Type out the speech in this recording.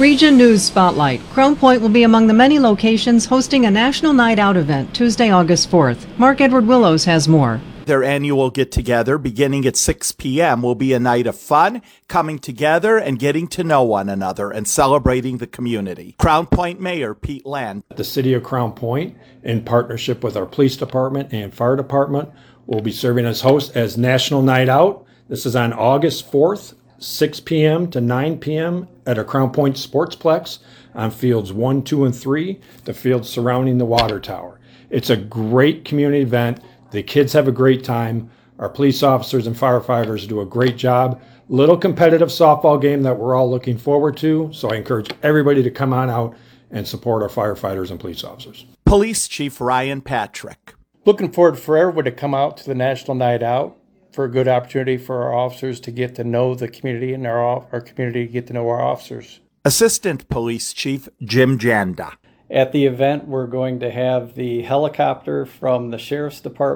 Region News Spotlight. Crown Point will be among the many locations hosting a National Night Out event Tuesday, August 4th. Mark Edward Willows has more. Their annual get-together, beginning at 6 p.m., will be a night of fun, coming together and getting to know one another and celebrating the community. Crown Point Mayor Pete Land. The City of Crown Point, in partnership with our police department and fire department, will be serving as host as National Night Out. This is on August 4th, 6 p.m. to 9 p.m. at our Crown Point Sportsplex on fields 1, 2, and 3, the fields surrounding the water tower. It's a great community event. The kids have a great time. Our police officers and firefighters do a great job. Little competitive softball game that we're all looking forward to. So I encourage everybody to come on out and support our firefighters and police officers. Police Chief Ryan Patrick. Looking forward for everyone to come out to the National Night Out for a good opportunity for our officers to get to know the community and our community to get to know our officers. Assistant Police Chief Jim Janda. At the event, we're going to have the helicopter from the Sheriff's Department